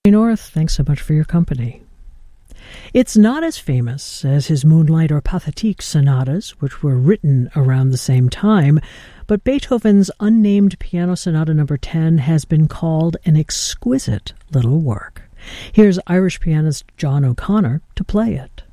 North, thanks so much for your company. It's not as famous as his Moonlight or Pathétique sonatas, which were written around the same time, but Beethoven's unnamed Piano Sonata No. 10 has been called an exquisite little work. Here's Irish pianist John O'Connor to play it.